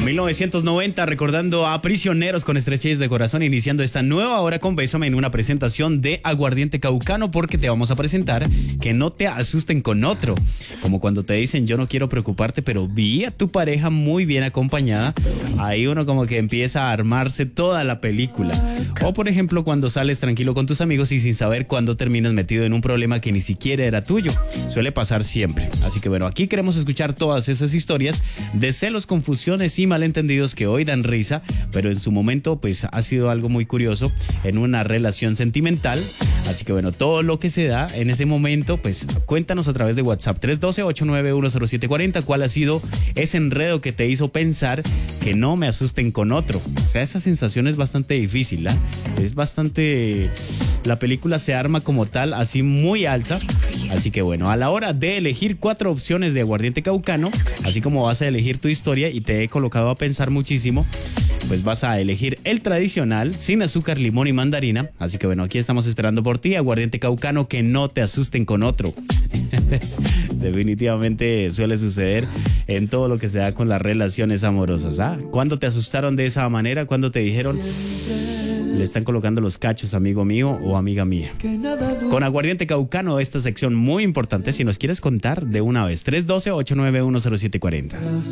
1990, recordando a Prisioneros con Estrellas de Corazón, iniciando esta nueva hora con Bésame en una presentación de Aguardiente Caucano, porque te vamos a presentar Que no te asusten con otro. Como cuando te dicen yo no quiero preocuparte, pero vi a tu pareja muy bien acompañada, ahí uno como que empieza a armarse toda la película. O por ejemplo cuando sales tranquilo con tus amigos y sin saber cuándo terminas metido en un problema que ni siquiera era tuyo. Suele pasar siempre. Así que bueno, aquí queremos escuchar todas esas historias de celos, confusiones y malentendidos que hoy dan risa, pero en su momento pues ha sido algo muy curioso en una relación sentimental. Así que bueno, todo lo que se da en ese momento, pues cuéntanos a través de WhatsApp 312-891-0740 cuál ha sido ese enredo que te hizo pensar que no me asusten con otro. O sea, esa sensación es bastante difícil, ¿eh? Es bastante... La película se arma como tal, así muy alta. Así que bueno, a la hora de elegir 4 opciones de aguardiente caucano, así como vas a elegir tu historia y te he colocado a pensar muchísimo, pues vas a elegir el tradicional, sin azúcar, limón y mandarina. Así que bueno, aquí estamos esperando por ti, aguardiente caucano, que no te asusten con otro. Definitivamente suele suceder en todo lo que se da con las relaciones amorosas, ¿ah? ¿Cuándo te asustaron de esa manera? ¿Cuándo te dijeron... le están colocando los cachos, amigo mío o amiga mía? Con aguardiente caucano, esta sección muy importante, si nos quieres contar de una vez, 312-891-0740.